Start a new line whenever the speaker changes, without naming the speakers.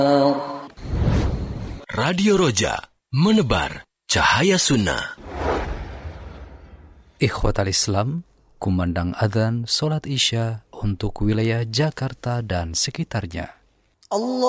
Radio Roja, menebar cahaya sunnah.
Ikhwatal Islam, kumandang adzan solat Isya untuk wilayah Jakarta dan sekitarnya.
Allah